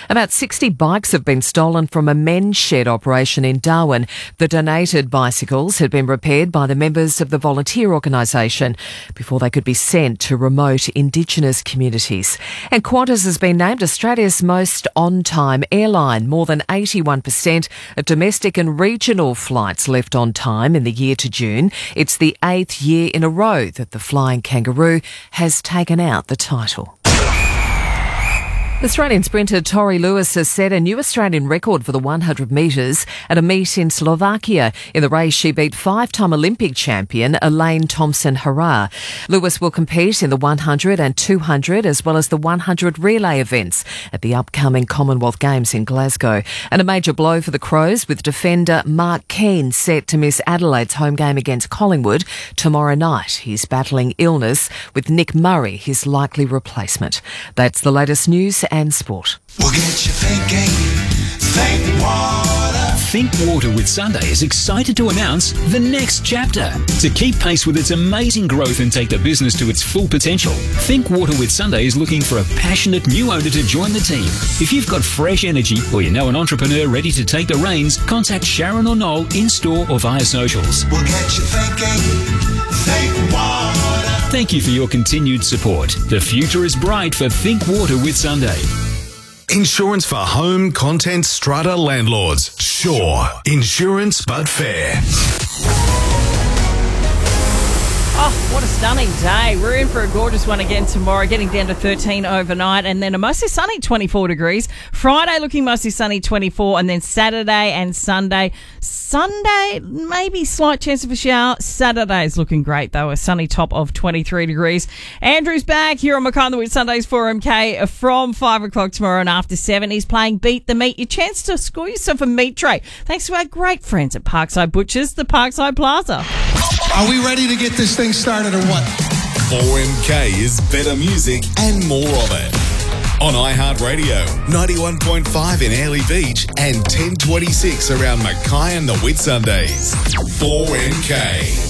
About 60 bikes have been stolen from a men's shed operation in Darwin. The donated bicycles had been repaired by the members of the volunteer organisation before they could be sent to remote Indigenous communities. And Qantas has been named Australia's most on-time airline. More than 81% of domestic and regional flights left on time in the year to June. It's the 8th year in a row that the Flying Kangaroo has taken out the title. Australian sprinter Tori Lewis has set a new Australian record for the 100 metres at a meet in Slovakia. In the race, she beat five-time Olympic champion Elaine Thompson-Herah. Lewis will compete in the 100 and 200 as well as the 100 relay events at the upcoming Commonwealth Games in Glasgow. And a major blow for the Crows with defender Mark Keane set to miss Adelaide's home game against Collingwood tomorrow night. He's battling illness with Nick Murray, his likely replacement. That's the latest news and sport. We'll get you thinking. Think Water. Think Water with Sunday is excited to announce the next chapter. To keep pace with its amazing growth and take the business to its full potential, Think Water with Sunday is looking for a passionate new owner to join the team. If you've got fresh energy or you know an entrepreneur ready to take the reins, contact Sharon or Noel in-store or via socials. We'll get you thinking. Think Water. Thank you for your continued support. The future is bright for Think Water with Sunday. Insurance for home, content, strata landlords. Sure. Insurance but fair. Oh, what a stunning day. We're in for a gorgeous one again tomorrow, getting down to 13 overnight, and then a mostly sunny 24 degrees. Friday looking mostly sunny 24, and then Saturday and Sunday. Sunday, maybe slight chance of a shower. Saturday's looking great, though, a sunny top of 23 degrees. Andrew's back here on Mackay on the Wit Sundays for MK from 5 o'clock tomorrow and after 7. He's playing Beat the Meat. Your chance to score yourself a meat tray, thanks to our great friends at Parkside Butchers, the Parkside Plaza. Are we ready to get this thing started or what? 4MK is better music and more of it. On iHeartRadio, 91.5 in Airlie Beach and 1026 around Mackay and the Whitsundays. 4MK.